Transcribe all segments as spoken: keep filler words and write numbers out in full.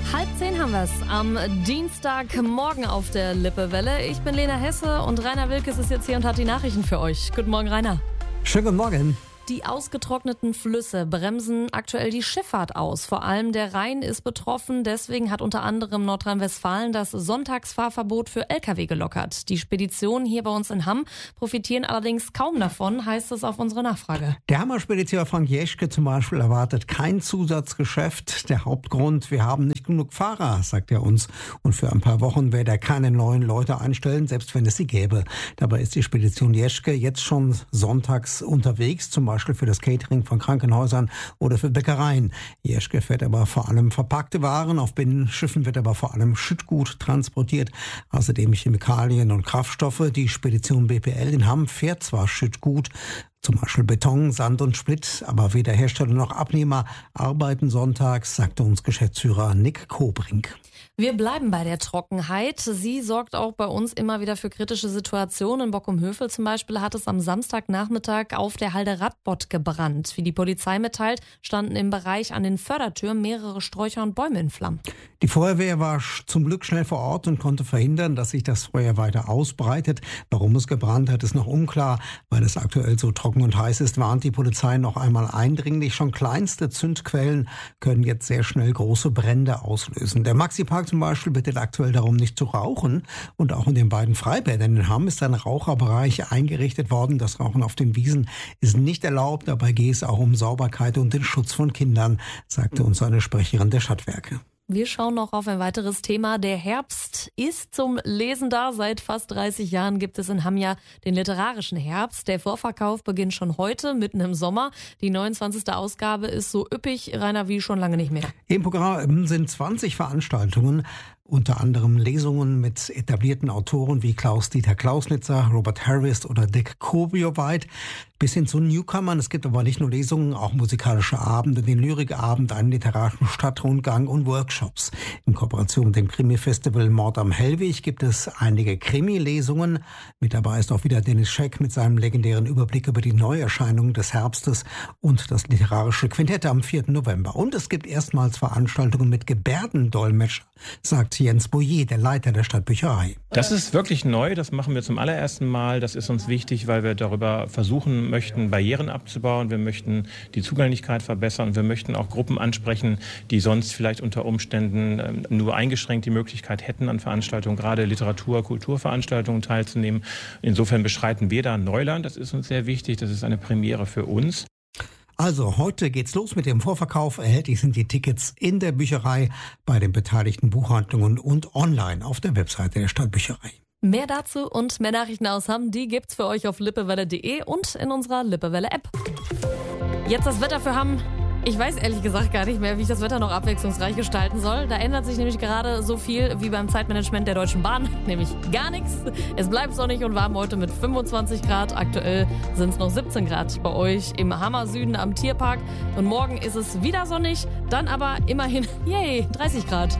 Halb zehn haben wir es am Dienstagmorgen auf der Lippewelle. Ich bin Lena Hesse und Rainer Wilkes ist jetzt hier und hat die Nachrichten für euch. Guten Morgen, Rainer. Schönen guten Morgen. Die ausgetrockneten Flüsse bremsen aktuell die Schifffahrt aus. Vor allem der Rhein ist betroffen. Deswegen hat unter anderem Nordrhein-Westfalen das Sonntagsfahrverbot für L K W gelockert. Die Speditionen hier bei uns in Hamm profitieren allerdings kaum davon, heißt es auf unsere Nachfrage. Der Hammer-Spediteur Frank Jeschke zum Beispiel erwartet kein Zusatzgeschäft. Der Hauptgrund, wir haben nicht genug Fahrer, sagt er uns. Und für ein paar Wochen werde er keine neuen Leute einstellen, selbst wenn es sie gäbe. Dabei ist die Spedition Jeschke jetzt schon sonntags unterwegs, zum Beispiel für das Catering von Krankenhäusern oder für Bäckereien. Jeschke fährt aber vor allem verpackte Waren. Auf Binnenschiffen wird aber vor allem Schüttgut transportiert. Außerdem Chemikalien und Kraftstoffe. Die Spedition B P L in Hamm fährt zwar Schüttgut, zum Beispiel Beton, Sand und Split, aber weder Hersteller noch Abnehmer arbeiten sonntags, sagte uns Geschäftsführer Nick Kobrink. Wir bleiben bei der Trockenheit. Sie sorgt auch bei uns immer wieder für kritische Situationen. In Bockum-Hövel zum Beispiel hat es am Samstagnachmittag auf der Halde Radbott gebrannt. Wie die Polizei mitteilt, standen im Bereich an den Fördertüren mehrere Sträucher und Bäume in Flammen. Die Feuerwehr war zum Glück schnell vor Ort und konnte verhindern, dass sich das Feuer weiter ausbreitet. Warum es gebrannt hat, ist noch unklar. Weil es aktuell so trocken und heiß ist, warnt die Polizei noch einmal eindringlich. Schon kleinste Zündquellen können jetzt sehr schnell große Brände auslösen. Der Maxi-Park zum Beispiel bittet aktuell darum, nicht zu rauchen. Und auch in den beiden Freibädern in Hamm ist ein Raucherbereich eingerichtet worden. Das Rauchen auf den Wiesen ist nicht erlaubt. Dabei geht es auch um Sauberkeit und den Schutz von Kindern, sagte uns eine Sprecherin der Stadtwerke. Wir schauen noch auf ein weiteres Thema. Der Herbst ist zum Lesen da. Seit fast dreißig Jahren gibt es in Hamm ja den literarischen Herbst. Der Vorverkauf beginnt schon heute, mitten im Sommer. Die neunundzwanzigste Ausgabe ist so üppig, Rainer, wie schon lange nicht mehr. Im Programm sind zwanzig Veranstaltungen, unter anderem Lesungen mit etablierten Autoren wie Klaus-Dieter Klausnitzer, Robert Harris oder Dick Kobioweit, bis hin zu Newcomern. Es gibt aber nicht nur Lesungen, auch musikalische Abende, den Lyrikabend, einen literarischen Stadtrundgang und Workshops. In Kooperation mit dem Krimi-Festival Mord am Hellwig gibt es einige Krimi-Lesungen. Mit dabei ist auch wieder Dennis Scheck mit seinem legendären Überblick über die Neuerscheinungen des Herbstes und das literarische Quintett am vierten November. Und es gibt erstmals Veranstaltungen mit Gebärdendolmetscher, sagt Jens Boyer, der Leiter der Stadtbücherei. Das ist wirklich neu, das machen wir zum allerersten Mal. Das ist uns wichtig, weil wir darüber versuchen möchten, Barrieren abzubauen. Wir möchten die Zugänglichkeit verbessern. Wir möchten auch Gruppen ansprechen, die sonst vielleicht unter Umständen nur eingeschränkt die Möglichkeit hätten, an Veranstaltungen, gerade Literatur-, Kulturveranstaltungen teilzunehmen. Insofern beschreiten wir da Neuland. Das ist uns sehr wichtig. Das ist eine Premiere für uns. Also heute geht's los mit dem Vorverkauf. Erhältlich sind die Tickets in der Bücherei, bei den beteiligten Buchhandlungen und online auf der Webseite der Stadtbücherei. Mehr dazu und mehr Nachrichten aus Hamm, die gibt's für euch auf lippewelle punkt de und in unserer Lippewelle-App. Jetzt das Wetter für Hamm. Ich weiß ehrlich gesagt gar nicht mehr, wie ich das Wetter noch abwechslungsreich gestalten soll. Da ändert sich nämlich gerade so viel wie beim Zeitmanagement der Deutschen Bahn, nämlich gar nichts. Es bleibt sonnig und warm heute mit fünfundzwanzig Grad. Aktuell sind es noch siebzehn Grad bei euch im Hammer Süden am Tierpark. Und morgen ist es wieder sonnig, dann aber immerhin, yay, dreißig Grad.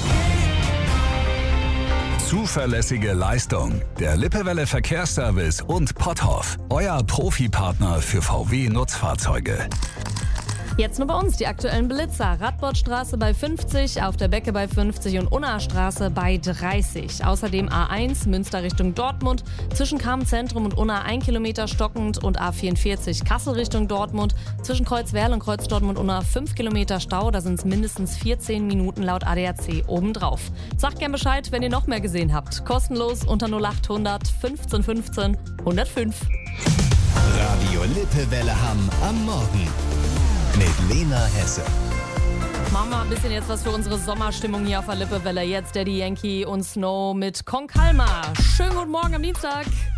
Zuverlässige Leistung. Der Lippewelle Verkehrsservice und Potthoff. Euer Profipartner für V W-Nutzfahrzeuge. Jetzt nur bei uns die aktuellen Blitzer. Radbottstraße bei fünfzig, auf der Becke bei fünfzig und Unna-Straße bei dreißig. Außerdem A eins, Münster Richtung Dortmund, zwischen Cham-Zentrum und Unna ein Kilometer stockend und A vierundvierzig, Kassel Richtung Dortmund, zwischen Kreuzwerl und Kreuz Dortmund Unna fünf Kilometer Stau, da sind es mindestens vierzehn Minuten laut A D A C obendrauf. Sagt gern Bescheid, wenn ihr noch mehr gesehen habt. Kostenlos unter null acht hundert fünfzehn fünfzehn hundertfünf. Radio Lippewelle Hamm am Morgen. Mit Lena Hesse. Machen wir ein bisschen jetzt was für unsere Sommerstimmung hier auf der Lippewelle. Jetzt Daddy Yankee und Snow mit Con Calma. Schönen guten Morgen am Dienstag.